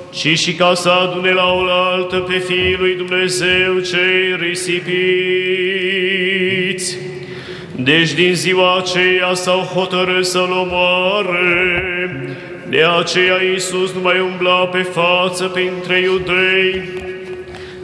ci și ca să adune la oaltă pe Fiul lui Dumnezeu cei risipiți. Deci din ziua aceea s-au hotărât să-L omoare. De aceea Iisus nu mai umbla pe față printre iudei,